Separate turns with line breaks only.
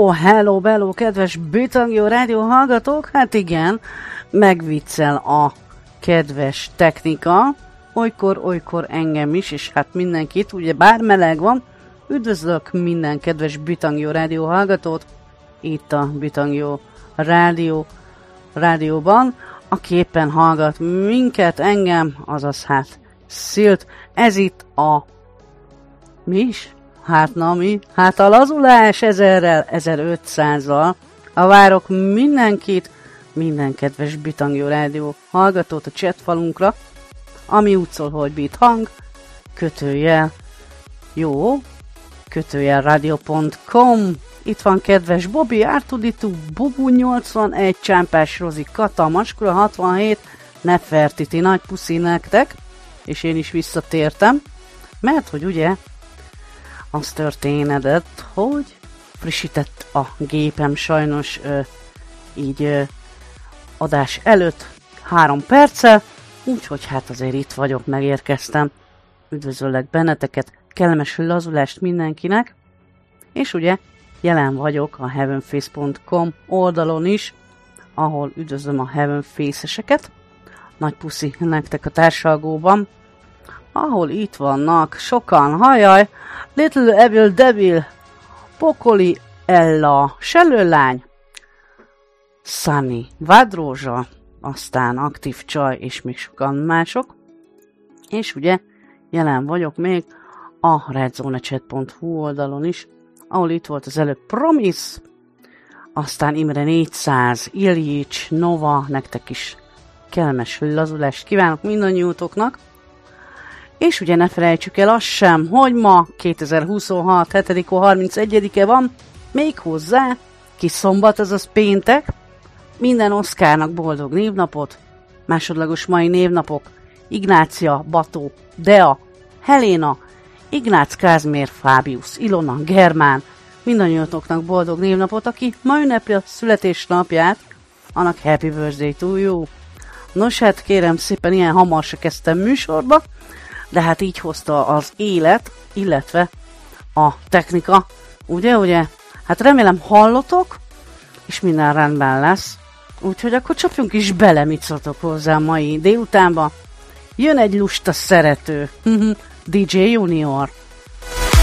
hello, bello, kedves Bitangjó rádió hallgatók! Hát igen, megviccel a kedves technika, olykor engem is, és hát mindenkit, ugye bár meleg van, üdvözlök minden kedves Bitangjó rádió hallgatót, itt a Bitangjó rádióban, aki éppen hallgat minket, engem, azaz hát Szilt, ez itt a... mi is? Hát a lazulás 1000-rel, 1500-al. Várok mindenkit, minden kedves Bitangjó rádió hallgatót a chatfalunkra, ami úgy szól, hogy bithang, _radio.com. Itt van kedves Bobby, R2D2, Bubu 81, Csámpás Rozi, Kata, Maskula 67, Nefertiti, nagy puszi nektek, és én is visszatértem, mert hogy ugye az történedett, hogy frissített a gépem sajnos így adás előtt 3 perccel, úgyhogy hát azért itt vagyok, megérkeztem. Üdvözöllek benneteket, kellemes lazulást mindenkinek, és ugye jelen vagyok a heavenface.com oldalon is, ahol üdvözlöm a Heavenface-eseket, nagy puszi nektek a társalgóban, ahol itt vannak sokan, hajaj, Little Evil Devil, Pokoli Ella, Selőlány, Sunny, Vádrózsa, aztán Aktív Csaj és még sokan mások. És ugye jelen vagyok még a redzonechat.hu oldalon is, ahol itt volt az előbb Promise, aztán Imre 400, Iljics, Nova, nektek is kellemes lazulást kívánok mindannyiótoknak. És ugye ne felejtsük el azt sem, hogy ma 2026. 7. 31-e van, még hozzá kis szombat, azaz péntek. Minden Oszkárnak boldog névnapot, másodlagos mai névnapok: Ignácia, Bató, Dea, Helena, Ignác, Kázmér, Fábiusz, Ilona, Germán. Mindannyiatoknak boldog névnapot, aki ma ünnepli a születésnapját, annak happy birthday to you. Nos hát kérem szépen, ilyen hamar se kezdtem műsorba, de hát így hozta az élet, illetve a technika, ugye? Hát remélem hallotok, és minden rendben lesz. Úgyhogy akkor csapjunk is bele, mit szóltok hozzá a mai délutánba. Jön egy lusta szerető, DJ Junior.